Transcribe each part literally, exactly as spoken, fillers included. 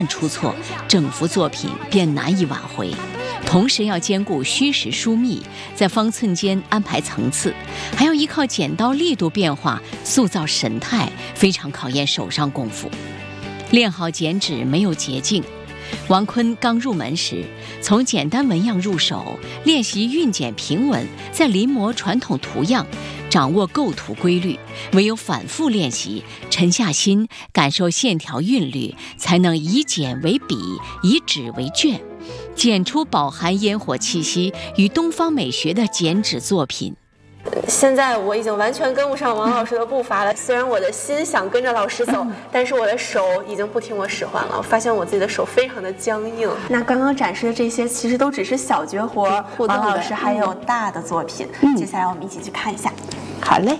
出错，整幅作品便难以挽回。同时要兼顾虚实疏密，在方寸间安排层次，还要依靠剪刀力度变化塑造神态，非常考验手上功夫。练好剪纸没有捷径。王坤刚入门时，从简单纹样入手，练习运剪平纹，再临摹传统图样，掌握构图规律。唯有反复练习，沉下心，感受线条韵律，才能以剪为笔，以纸为卷，剪出饱含烟火气息与东方美学的剪纸作品。 现在我已经完全跟不上王老师的步伐了，虽然我的心想跟着老师走，但是我的手已经不听我使唤了。我发现我自己的手非常的僵硬。那刚刚展示的这些其实都只是小绝活，王老师还有大的作品，嗯、接下来我们一起去看一下。 好嘞。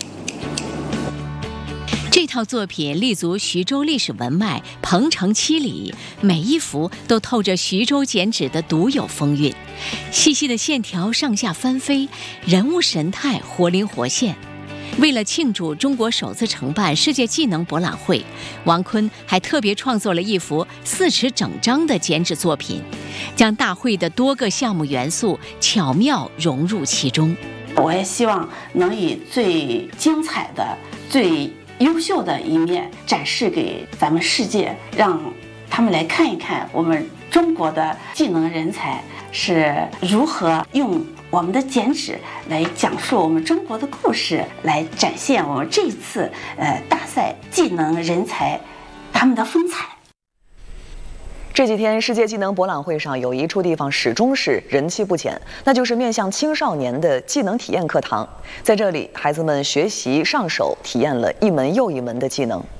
这套作品立足徐州历史文脉，鹏程七里，每一幅都透着徐州剪纸的独有风韵，细细的线条上下翻飞，人物神态活灵活现。为了庆祝中国首次承办世界技能博览会，王坤还特别创作了一幅四尺整张的剪纸作品，将大会的多个项目元素巧妙融入其中。 我也希望能以最精彩的、最优秀的一面展示给咱们世界，让他们来看一看我们中国的技能人才是如何用我们的剪纸来讲述我们中国的故事，来展现我们这一次呃大赛技能人才他们的风采。 这几天世界技能博览会上有一处地方始终是人气不减，那就是面向青少年的技能体验课堂。在这里，孩子们学习上手，体验了一门又一门的技能。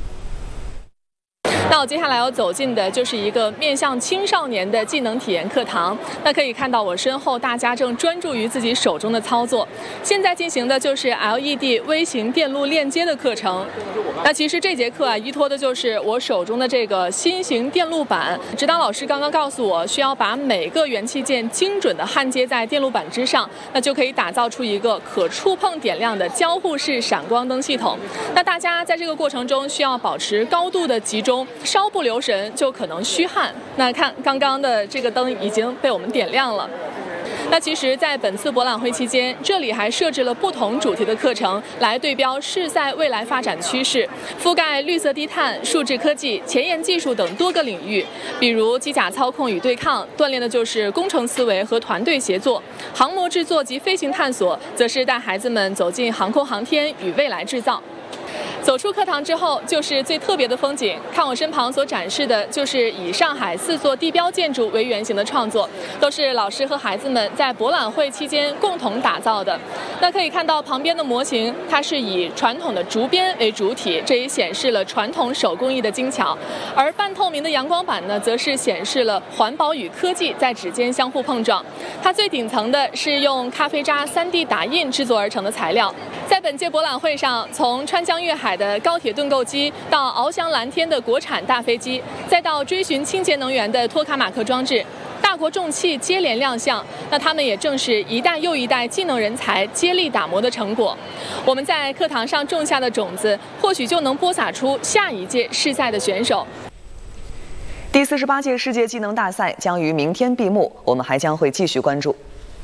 那我接下来要走进的就是一个面向青少年的技能体验课堂。那可以看到我身后，大家正专注于自己手中的操作。现在进行的就是 L E D 微型电路链接的课程。那其实这节课啊，依托的就是我手中的这个新型电路板。指导老师刚刚告诉我，需要把每个元器件精准地焊接在电路板之上，那就可以打造出一个可触碰点亮的交互式闪光灯系统。那大家在这个过程中需要保持高度的集中，稍不留神就可能虚焊。那看刚刚的这个灯已经被我们点亮了。那其实在本次博览会期间，这里还设置了不同主题的课程，来对标市赛未来发展趋势，覆盖绿色低碳、数字科技、前沿技术等多个领域。比如机甲操控与对抗，锻炼的就是工程思维和团队协作；航模制作及飞行探索，则是带孩子们走进航空航天与未来制造。走出课堂之后，就是最特别的风景。看我身旁所展示的，就是以上海四座地标建筑为原型的创作，都是老师和孩子们在博览会期间共同打造的。那可以看到旁边的模型，它是以传统的竹编为主体，这也显示了传统手工艺的精巧。而半透明的阳光板呢，则是显示了环保与科技在指尖相互碰撞。它最顶层的是用咖啡渣 三 D 打印制作而成的材料。在本届博览会上，从川江粤海的高铁盾构机，到翱翔蓝天的国产大飞机，再到追寻清洁能源的托卡马克装置，大国重器接连亮相。那他们也正是一代又一代技能人才接力打磨的成果。我们在课堂上种下的种子，或许就能播撒出下一届世赛的选手。 第四十八届世界技能大赛将于明天闭幕，我们还将会继续关注。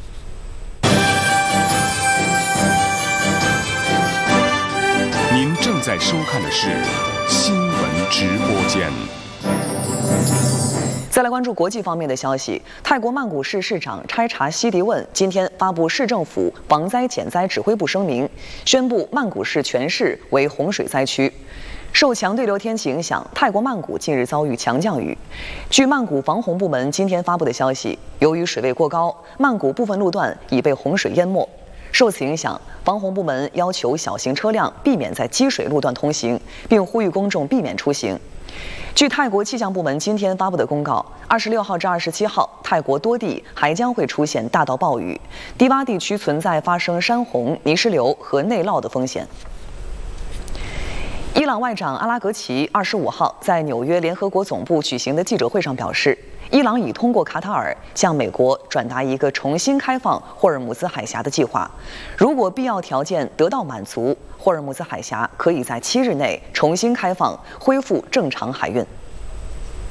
您正在收看的是新闻直播间。 再来关注国际方面的消息，泰国曼谷市市长拆查西迪问今天发布市政府防灾减灾指挥部声明，宣布曼谷市全市为洪水灾区。受强对流天气影响，泰国曼谷近日遭遇强降雨。据曼谷防洪部门今天发布的消息，由于水位过高，曼谷部分路段已被洪水淹没。受此影响，防洪部门要求小型车辆避免在积水路段通行，并呼吁公众避免出行。据泰国气象部门今天发布的公告，二十六号至二十七号，泰国多地还将会出现大到暴雨，低洼地区存在发生山洪、泥石流和内涝的风险。伊朗外长阿拉格齐二十五号在纽约联合国总部举行的记者会上表示，伊朗已通过卡塔尔向美国转达一个重新开放霍尔木兹海峡的计划，如果必要条件得到满足，霍尔木兹海峡可以在七日内重新开放，恢复正常海运。